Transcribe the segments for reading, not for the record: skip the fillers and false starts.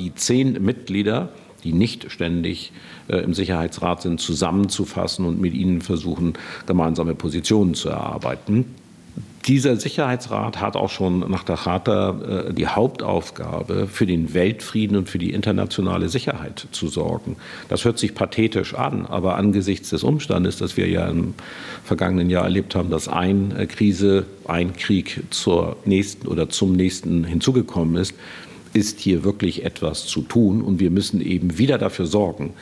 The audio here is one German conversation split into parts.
die 10 Mitglieder, die nicht ständig im Sicherheitsrat sind, zusammenzufassen und mit ihnen versuchen, gemeinsame Positionen zu erarbeiten. Dieser Sicherheitsrat hat auch schon nach der Charta die Hauptaufgabe, für den Weltfrieden und für die internationale Sicherheit zu sorgen. Das hört sich pathetisch an, aber angesichts des Umstandes, dass wir ja im vergangenen Jahr erlebt haben, dass eine Krise, ein Krieg zur nächsten oder zum nächsten hinzugekommen ist hier wirklich etwas zu tun. Und wir müssen eben wieder dafür sorgen,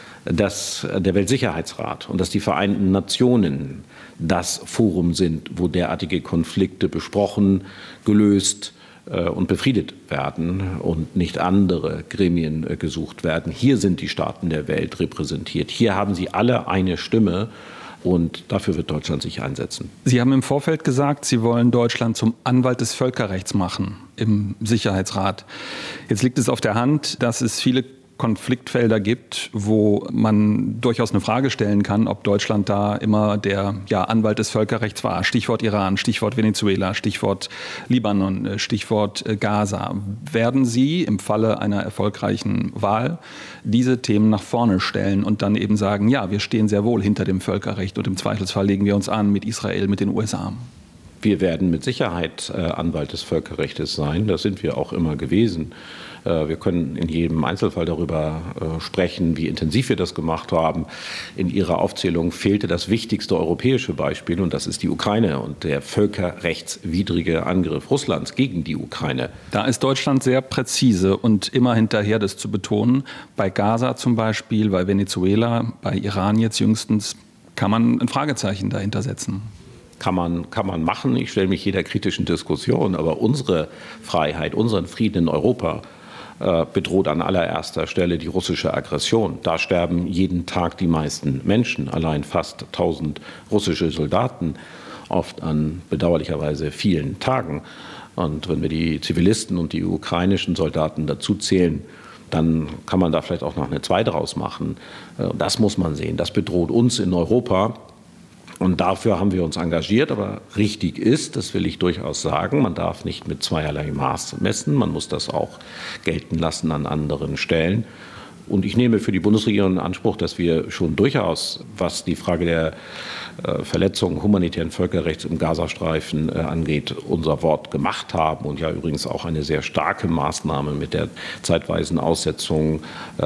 dass der Weltsicherheitsrat und dass die Vereinten Nationen das Forum sind, wo derartige Konflikte besprochen, gelöst und befriedet werden und nicht andere Gremien gesucht werden. Hier sind die Staaten der Welt repräsentiert. Hier haben sie alle eine Stimme. Und dafür wird Deutschland sich einsetzen. Sie haben im Vorfeld gesagt, Sie wollen Deutschland zum Anwalt des Völkerrechts machen im Sicherheitsrat. Jetzt liegt es auf der Hand, dass es viele Konfliktfelder gibt, wo man durchaus eine Frage stellen kann, ob Deutschland da immer der Anwalt des Völkerrechts war. Stichwort Iran, Stichwort Venezuela, Stichwort Libanon, Stichwort Gaza. Werden Sie im Falle einer erfolgreichen Wahl diese Themen nach vorne stellen und dann eben sagen, ja, wir stehen sehr wohl hinter dem Völkerrecht und im Zweifelsfall legen wir uns an mit Israel, mit den USA? Wir werden mit Sicherheit Anwalt des Völkerrechts sein. Das sind wir auch immer gewesen. Wir können in jedem Einzelfall darüber sprechen, wie intensiv wir das gemacht haben. In Ihrer Aufzählung fehlte das wichtigste europäische Beispiel, und das ist die Ukraine und der völkerrechtswidrige Angriff Russlands gegen die Ukraine. Da ist Deutschland sehr präzise und immer hinterher, das zu betonen. Bei Gaza zum Beispiel, bei Venezuela, bei Iran jetzt jüngstens, kann man ein Fragezeichen dahinter setzen. Kann man machen. Ich stelle mich jeder kritischen Diskussion. Aber unsere Freiheit, unseren Frieden in Europa bedroht an allererster Stelle die russische Aggression. Da sterben jeden Tag die meisten Menschen, allein fast 1000 russische Soldaten, oft an bedauerlicherweise vielen Tagen. Und wenn wir die Zivilisten und die ukrainischen Soldaten dazu zählen, dann kann man da vielleicht auch noch eine 2 draus machen. Das muss man sehen. Das bedroht uns in Europa. Und dafür haben wir uns engagiert, aber richtig ist, das will ich durchaus sagen, man darf nicht mit zweierlei Maß messen, man muss das auch gelten lassen an anderen Stellen. Und ich nehme für die Bundesregierung in Anspruch, dass wir schon durchaus, was die Frage der Verletzung humanitären Völkerrechts im Gazastreifen angeht, unser Wort gemacht haben und ja übrigens auch eine sehr starke Maßnahme mit der zeitweisen Aussetzung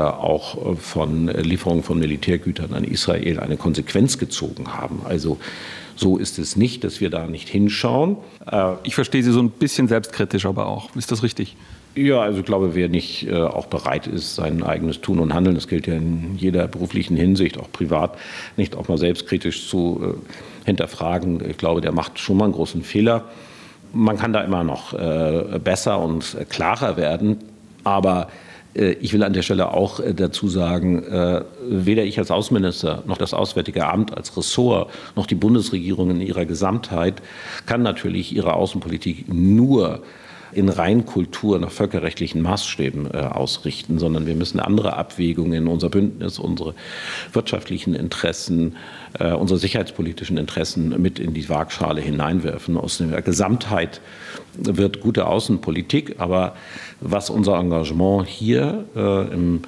auch von Lieferungen von Militärgütern an Israel eine Konsequenz gezogen haben. Also so ist es nicht, dass wir da nicht hinschauen. Ich verstehe Sie so ein bisschen selbstkritisch aber auch. Ist das richtig? Ja, also ich glaube, wer nicht auch bereit ist, sein eigenes Tun und Handeln, das gilt ja in jeder beruflichen Hinsicht, auch privat, nicht auch mal selbstkritisch zu hinterfragen, ich glaube, der macht schon mal einen großen Fehler. Man kann da immer noch besser und klarer werden, aber ich will an der Stelle auch dazu sagen, weder ich als Außenminister noch das Auswärtige Amt als Ressort noch die Bundesregierung in ihrer Gesamtheit kann natürlich ihre Außenpolitik nur in Reinkultur nach völkerrechtlichen Maßstäben ausrichten, sondern wir müssen andere Abwägungen, unser Bündnis, unsere wirtschaftlichen Interessen, unsere sicherheitspolitischen Interessen mit in die Waagschale hineinwerfen. Aus der Gesamtheit wird gute Außenpolitik, aber was unser Engagement hier in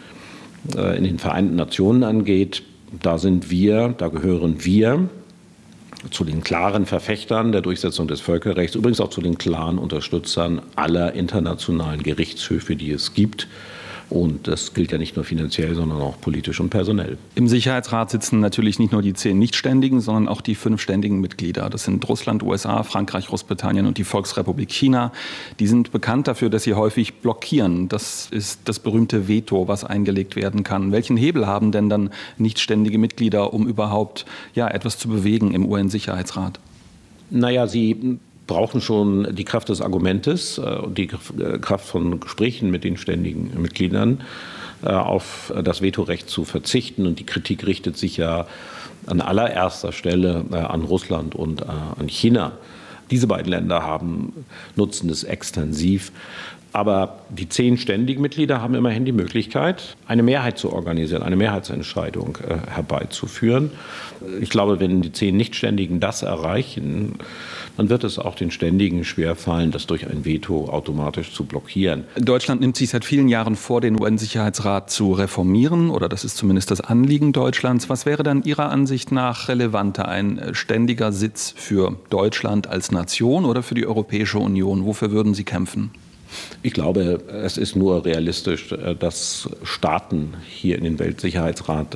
den Vereinten Nationen angeht, da gehören wir zu den klaren Verfechtern der Durchsetzung des Völkerrechts, übrigens auch zu den klaren Unterstützern aller internationalen Gerichtshöfe, die es gibt. Und das gilt ja nicht nur finanziell, sondern auch politisch und personell. Im Sicherheitsrat sitzen natürlich nicht nur die 10 Nichtständigen, sondern auch die 5 ständigen Mitglieder. Das sind Russland, USA, Frankreich, Großbritannien und die Volksrepublik China. Die sind bekannt dafür, dass sie häufig blockieren. Das ist das berühmte Veto, was eingelegt werden kann. Welchen Hebel haben denn dann nichtständige Mitglieder, um überhaupt etwas zu bewegen im UN-Sicherheitsrat? Naja, sie brauchen schon die Kraft des Argumentes und die Kraft von Gesprächen mit den ständigen Mitgliedern auf das Vetorecht zu verzichten. Und die Kritik richtet sich ja an allererster Stelle an Russland und an China. Diese beiden Länder nutzen es extensiv. Aber die 10 ständigen Mitglieder haben immerhin die Möglichkeit, eine Mehrheit zu organisieren, eine Mehrheitsentscheidung herbeizuführen. Ich glaube, wenn die 10 Nichtständigen das erreichen, dann wird es auch den Ständigen schwerfallen, das durch ein Veto automatisch zu blockieren. Deutschland nimmt sich seit vielen Jahren vor, den UN-Sicherheitsrat zu reformieren, oder das ist zumindest das Anliegen Deutschlands. Was wäre dann Ihrer Ansicht nach relevanter, ein ständiger Sitz für Deutschland als Nation oder für die Europäische Union? Wofür würden Sie kämpfen? Ich glaube, es ist nur realistisch, dass Staaten hier in den Weltsicherheitsrat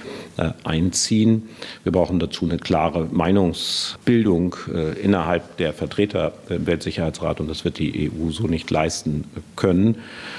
einziehen. Wir brauchen dazu eine klare Meinungsbildung innerhalb der Vertreter im Weltsicherheitsrat, und das wird die EU so nicht leisten können.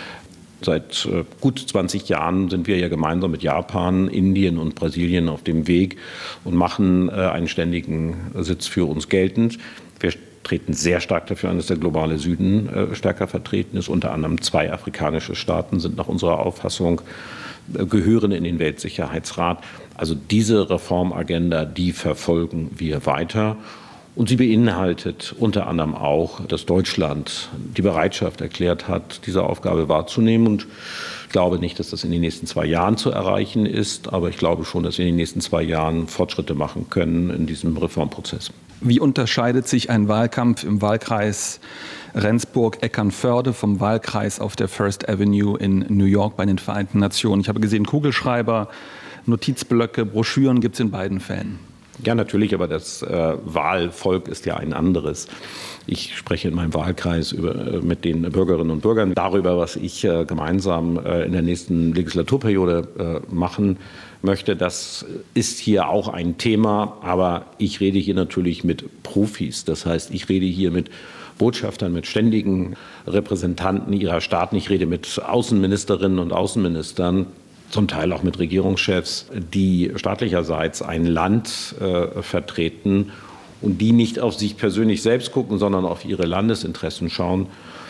Seit gut 20 Jahren sind wir ja gemeinsam mit Japan, Indien und Brasilien auf dem Weg und machen einen ständigen Sitz für uns geltend. Wir treten sehr stark dafür an, dass der globale Süden stärker vertreten ist. Unter anderem 2 afrikanische Staaten sind nach unserer Auffassung gehören in den Weltsicherheitsrat. Also diese Reformagenda, die verfolgen wir weiter. Und sie beinhaltet unter anderem auch, dass Deutschland die Bereitschaft erklärt hat, diese Aufgabe wahrzunehmen. Und ich glaube nicht, dass das in den nächsten 2 Jahren zu erreichen ist, aber ich glaube schon, dass wir in den nächsten 2 Jahren Fortschritte machen können in diesem Reformprozess. Wie unterscheidet sich ein Wahlkampf im Wahlkreis Rendsburg-Eckernförde vom Wahlkreis auf der First Avenue in New York bei den Vereinten Nationen? Ich habe gesehen, Kugelschreiber, Notizblöcke, Broschüren gibt es in beiden Fällen. Ja, natürlich, aber das Wahlvolk ist ja ein anderes. Ich spreche in meinem Wahlkreis mit den Bürgerinnen und Bürgern darüber, was ich gemeinsam in der nächsten Legislaturperiode machen möchte. Das ist hier auch ein Thema, aber ich rede hier natürlich mit Profis. Das heißt, ich rede hier mit Botschaftern, mit ständigen Repräsentanten ihrer Staaten. Ich rede mit Außenministerinnen und Außenministern, zum Teil auch mit Regierungschefs, die staatlicherseits ein Land vertreten und die nicht auf sich persönlich selbst gucken, sondern auf ihre Landesinteressen schauen.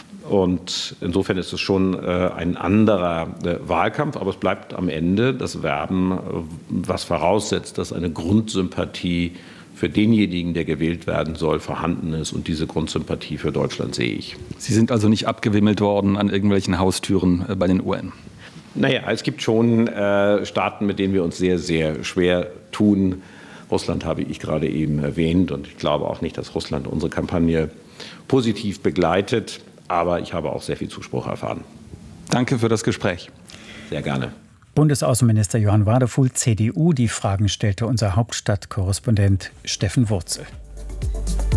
Und insofern ist es schon ein anderer Wahlkampf, aber es bleibt am Ende das Werben, was voraussetzt, dass eine Grundsympathie für denjenigen, der gewählt werden soll, vorhanden ist. Und diese Grundsympathie für Deutschland sehe ich. Sie sind also nicht abgewimmelt worden an irgendwelchen Haustüren bei den UN? Naja, es gibt schon Staaten, mit denen wir uns sehr, sehr schwer tun. Russland habe ich gerade eben erwähnt, und ich glaube auch nicht, dass Russland unsere Kampagne positiv begleitet. Aber ich habe auch sehr viel Zuspruch erfahren. Danke für das Gespräch. Sehr gerne. Bundesaußenminister Johann Wadefuhl, CDU. Die Fragen stellte unser Hauptstadtkorrespondent Steffen Wurzel.